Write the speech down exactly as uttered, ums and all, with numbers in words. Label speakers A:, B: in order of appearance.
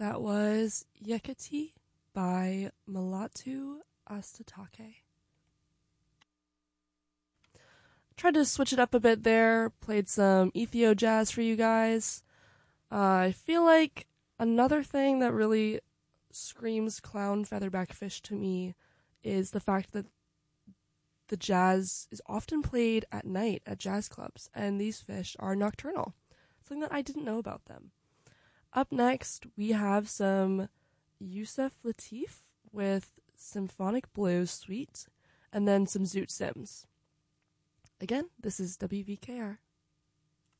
A: That was Yekati by Mulatu Astatake. Tried to switch it up a bit there, played some Ethio jazz for you guys. Uh, I feel like another thing that really screams clown featherback fish to me is the fact that the jazz is often played at night at jazz clubs, and these fish are nocturnal. Something that I didn't know about them. Up next, we have some Yusef Lateef with Symphonic Blues Suite, and then some Zoot Sims. Again, this is W V K R.